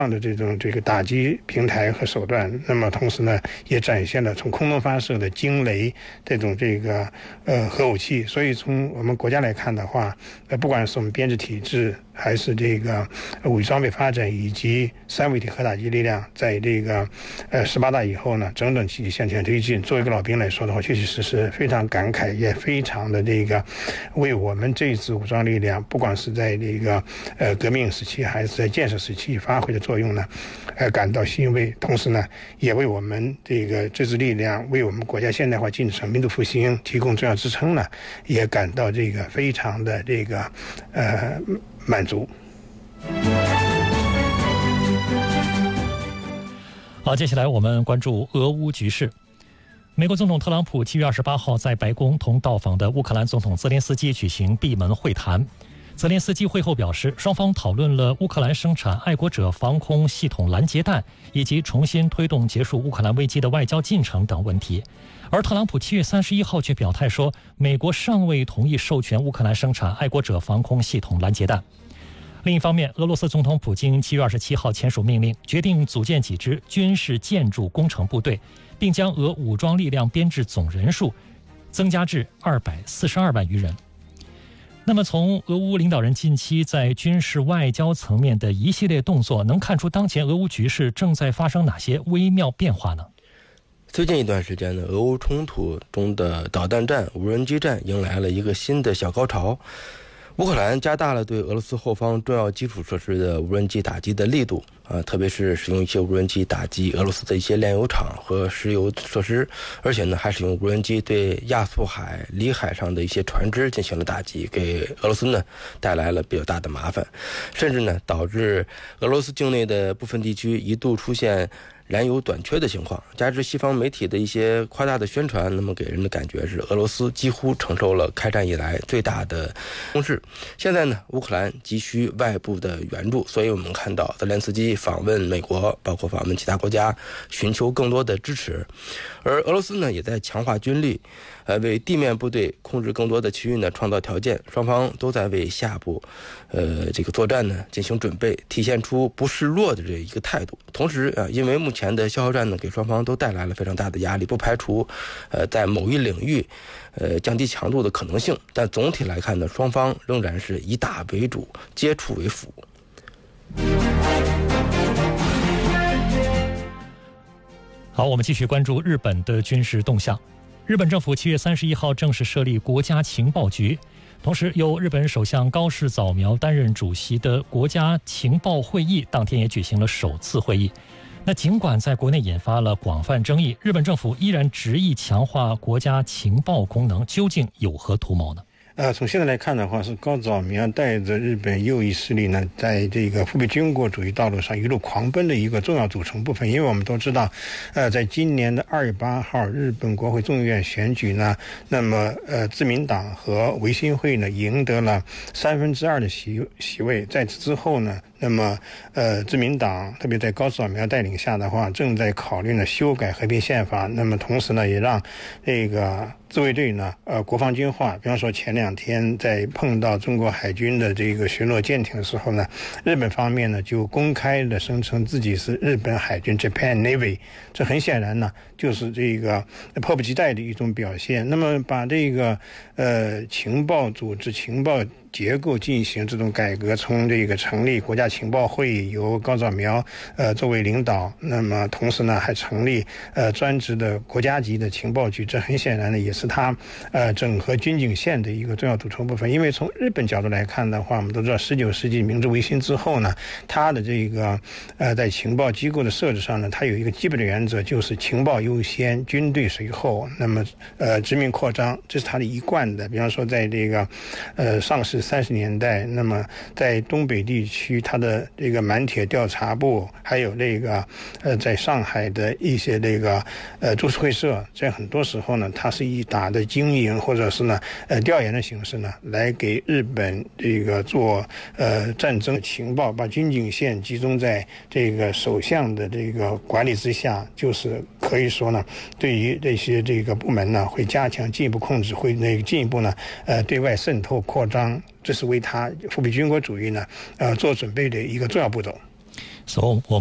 的这个打击平台和手段，那么同时呢，也展现了从空中发射的惊雷这个核武器。所以从我们国家来看的话，不管是我们编制体制，还是这个武器装备发展，以及三位一体核打击力量，在这个18大以后呢，整整积极向前推进。作为一个老兵来说的话，确确实实非常感慨，也非常的为我们这一支武装力量，不管是在革命时期还是在建设时期发挥的作用呢，感到欣慰。同时呢，也为我们这支力量，为我们国家现代化进程、民族复兴提供重要支撑呢，也感到非常的满足。 好，接下来我们关注俄乌局势。美国总统特朗普7月28号在白宫同到访的乌克兰总统泽连斯基举行闭门会谈。泽连斯基会后表示，双方讨论了乌克兰生产爱国者防空系统拦截弹，以及重新推动结束乌克兰危机的外交进程等问题。而特朗普7月31号却表态说，美国尚未同意授权乌克兰生产爱国者防空系统拦截弹。另一方面，俄罗斯总统普京7月27号签署命令，决定组建几支军事建筑工程部队，并将俄武装力量编制总人数增加至242万余人。那么从俄乌领导人近期在军事外交层面的一系列动作，能看出当前俄乌局势正在发生哪些微妙变化呢？ 最近一段时间呢，俄乌冲突中的导弹战、无人机战迎来了一个新的小高潮。乌克兰加大了对俄罗斯后方重要基础设施的无人机打击的力度特别是使用一些无人机打击俄罗斯的一些炼油厂和石油设施，而且呢还使用无人机对亚速海、里海上的一些船只进行了打击，给俄罗斯呢带来了比较大的麻烦，甚至呢导致俄罗斯境内的部分地区一度出现燃油短缺的情况，加之西方媒体的一些夸大的宣传，那么给人的感觉是俄罗斯几乎承受了开战以来最大的攻势。现在呢，乌克兰急需外部的援助，所以我们看到泽连斯基访问美国，包括访问其他国家，寻求更多的支持。而俄罗斯呢，也在强化军力，为地面部队控制更多的区域呢创造条件。双方都在为下步这个作战呢进行准备，体现出不示弱的这一个态度。同时因为目前的消耗战呢给双方都带来了非常大的压力，不排除在某一领域降低强度的可能性，但总体来看呢，双方仍然是以打为主，接触为辅。 好，我们继续关注日本的军事动向。日本政府7月31号正式设立国家情报局，同时由日本首相高市早苗担任主席的国家情报会议当天也举行了首次会议。那尽管在国内引发了广泛争议，日本政府依然执意强化国家情报功能，究竟有何图谋呢？ 从现在来看的话，是高早苗带着日本右翼势力呢，在这个复辟军国主义道路上一路狂奔的一个重要组成部分。因为我们都知道，在今年的2月8号日本国会众议院选举呢，那么自民党和维新会呢赢得了2/3的席位。在此之后呢，那么自民党特别在高早苗带领下的话，正在考虑呢修改和平宪法，那么同时呢也让这个自卫队呢国防军化。比方说前2天在碰到中国海军的这个巡逻舰艇的时候呢，日本方面呢就公开的声称自己是日本海军 Japan Navy， 这很显然呢就是这个迫不及待的一种表现。那么把这个情报组织、情报结构进行这种改革，从这个成立国家情报会由高早苗作为领导，那么同时呢还成立专职的国家级的情报局，这很显然呢也是他整合军警线的一个重要组成部分。因为从日本角度来看的话，我们都知道19世纪明治维新之后呢，他的这个在情报机构的设置上呢，它有一个基本的原则，就是情报优先，军队随后，那么殖民扩张，这是他的一贯的。比方说在这个上世30年代，那么在东北地区，他的这个满铁调查部，还有这个在上海的一些这个株式会社，在很多时候呢，它是以打的经营或者是呢调研的形式呢，来给日本这个做战争情报，把军警线集中在这个首相的这个管理之下，就是可以说呢，对于这些这个部门呢，会加强进一步控制，会进一步呢对外渗透扩张。这是为他复辟军国主义呢做准备的一个重要步骤。 所以我